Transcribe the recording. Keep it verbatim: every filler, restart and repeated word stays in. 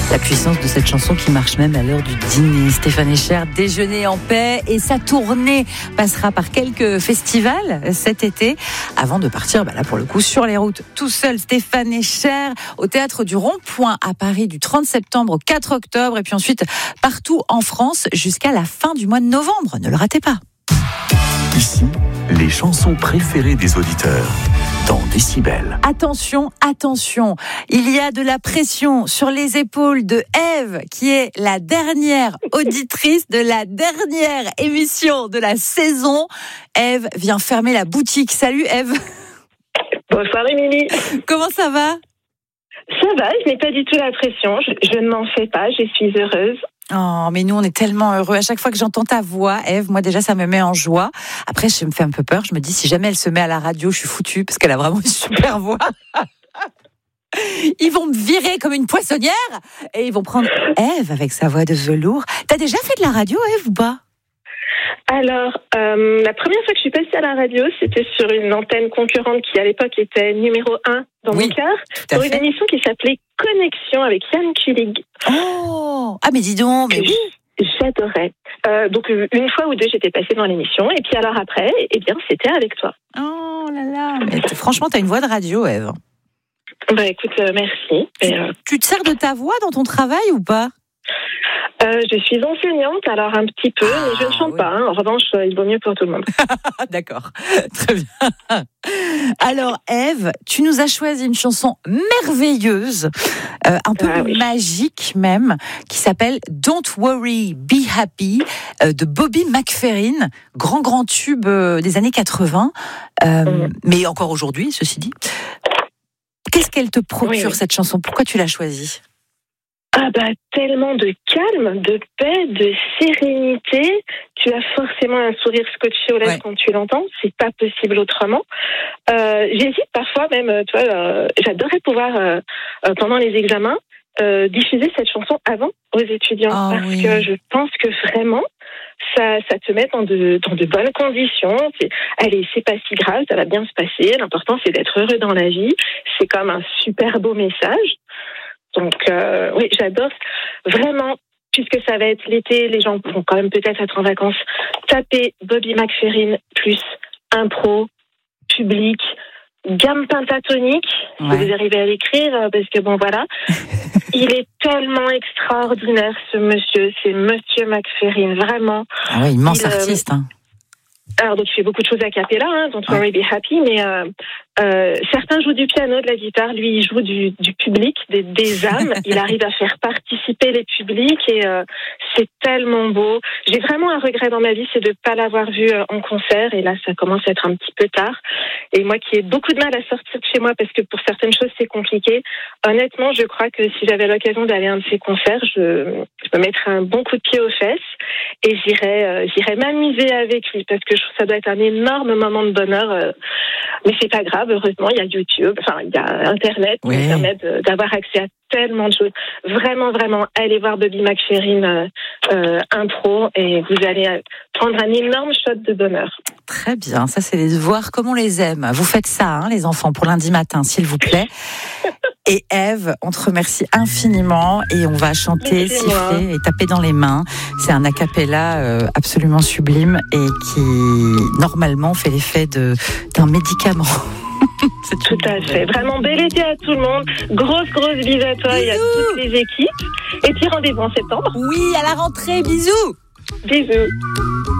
La puissance de cette chanson qui marche même à l'heure du dîner. Stéphane Echer, Déjeuner en paix, et sa tournée passera par quelques festivals cet été avant de partir, bah là pour le coup, sur les routes tout seul. Stéphane Echer au Théâtre du Rond-Point à Paris du trente septembre au quatre octobre, et puis ensuite partout en France jusqu'à la fin du mois de novembre. Ne le ratez pas. Ici, les chansons préférées des auditeurs. Dans Décibel. Attention, attention, il y a de la pression sur les épaules de Ève, qui est la dernière auditrice de la dernière émission de la saison. Ève vient fermer la boutique. Salut Ève. Bonsoir Émilie. Comment ça va ? Ça va, je n'ai pas du tout la pression, je, je ne m'en fais pas, je suis heureuse. Oh, mais nous, on est tellement heureux. À chaque fois que j'entends ta voix, Ève, moi déjà, ça me met en joie. Après, je me fais un peu peur. Je me dis, si jamais elle se met à la radio, je suis foutue, parce qu'elle a vraiment une super voix. Ils vont me virer comme une poissonnière et ils vont prendre Ève avec sa voix de velours. T'as déjà fait de la radio, Ève, ou pas ? Alors, euh, la première fois que je suis passée à la radio, c'était sur une antenne concurrente qui, à l'époque, était numéro un dans oui, mon cœur, pour une émission qui s'appelait Connexion avec Yann Kulig. Oh, ah mais dis donc, mais oui. J'adorais. Euh, donc, une fois ou deux, j'étais passée dans l'émission, et puis alors après, eh bien, c'était avec toi. Oh là là, mais franchement, t'as une voix de radio, Ève. Bah écoute, euh, merci. Tu, et, euh... tu te sers de ta voix dans ton travail ou pas ? Euh, je suis enseignante, alors un petit peu, ah, mais je ne chante oui. pas. Hein. En revanche, il vaut mieux pour tout le monde. D'accord, très bien. Alors, Ève, tu nous as choisi une chanson merveilleuse, euh, un peu ah, oui. magique même, qui s'appelle Don't Worry, Be Happy, euh, de Bobby McFerrin, grand grand tube euh, des années quatre-vingts, euh, mmh. mais encore aujourd'hui, ceci dit. Qu'est-ce qu'elle te procure, oui. cette chanson ? Pourquoi tu l'as choisie ? Ah bah tellement de calme, de paix, de sérénité. Tu as forcément un sourire scotché aux lèvres ouais. quand tu l'entends. C'est pas possible autrement. Euh, j'hésite parfois même, tu vois, euh, j'adorerais pouvoir euh, pendant les examens euh, diffuser cette chanson avant aux étudiants oh, parce oui. que je pense que vraiment ça, ça te met dans de, dans de bonnes conditions. C'est, allez, c'est pas si grave, ça va bien se passer. L'important c'est d'être heureux dans la vie. C'est comme un super beau message. Donc, euh, oui, j'adore vraiment, puisque ça va être l'été, les gens vont quand même peut-être être en vacances. Tapez Bobby McFerrin plus impro, public, gamme pentatonique, ouais. si vous arrivez à l'écrire, parce que bon, voilà. Il est tellement extraordinaire, ce monsieur, c'est Monsieur McFerrin, vraiment. Ah oui, immense il, artiste, hein. Alors, donc, il fait beaucoup de choses a cappella, hein, Don't Worry, Be Happy, mais euh, euh, certains jouent du piano, de la guitare, lui, il joue du, du public, des, des âmes, il arrive à faire participer les publics, et euh, c'est tellement beau. J'ai vraiment un regret dans ma vie, c'est de ne pas l'avoir vu euh, en concert, et là, ça commence à être un petit peu tard. Et moi, qui ai beaucoup de mal à sortir de chez moi, parce que pour certaines choses, c'est compliqué, honnêtement, je crois que si j'avais l'occasion d'aller à un de ses concerts, je, je me mettrais un bon coup de pied aux fesses, et j'irais, euh, j'irais m'amuser avec lui, parce que je ça doit être un énorme moment de bonheur, euh, mais c'est pas grave, heureusement, il y a YouTube, enfin, il y a Internet qui oui. permet de, d'avoir accès à tellement de choses. Vraiment, vraiment, allez voir Bobby McFerrin euh, euh, impro et vous allez prendre un énorme shot de bonheur. Très bien, ça c'est les voir comme on les aime. Vous faites ça, hein, les enfants, pour lundi matin, s'il vous plaît. Et Ève, on te remercie infiniment et on va chanter, Merci siffler moi. et taper dans les mains. C'est un a cappella euh, absolument sublime et qui, normalement, fait l'effet de, d'un médicament. C'est tout à fait. Vraiment, bel été à tout le monde. Grosse, grosse bise à toi bisous. Et à toutes les équipes. Et puis rendez-vous en septembre. Oui, à la rentrée. Bisous. Bisous.